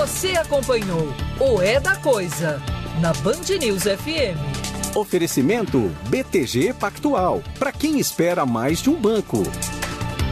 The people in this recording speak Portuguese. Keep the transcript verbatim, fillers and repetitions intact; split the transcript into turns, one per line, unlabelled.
Você acompanhou o É da Coisa na Band News F M.
Oferecimento B T G Pactual. Para quem espera mais de um banco.